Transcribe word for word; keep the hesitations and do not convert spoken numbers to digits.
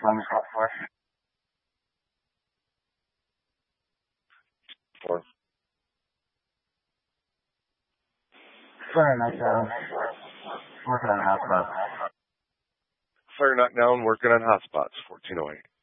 One call four. Four. Fire knockdown. Working on hotspots. Fire knockdown, working on hotspots, fourteen oh eight.